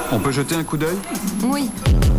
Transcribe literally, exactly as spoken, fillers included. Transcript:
On peut jeter un coup d'œil ? Oui.